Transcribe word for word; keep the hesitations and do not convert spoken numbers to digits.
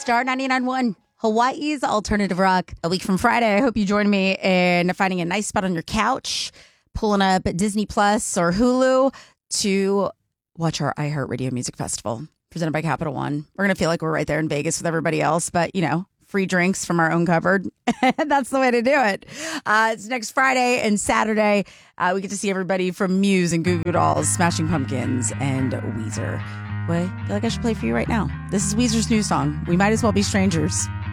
Star ninety-nine point one, Hawaii's alternative rock. A week from Friday, I hope you join me in finding a nice spot on your couch, pulling up Disney Plus or Hulu to watch our iHeartRadio Music Festival presented by Capital One. We're going to feel like we're right there in Vegas with everybody else, but, you know, free drinks from our own cupboard. That's the way to do it. Uh, it's next Friday and Saturday. Uh, we get to see everybody from Muse and Goo Goo Dolls, Smashing Pumpkins, and Weezer. Well, I feel like I should play for you right now. This is Weezer's new song, We Might As Well Be Strangers.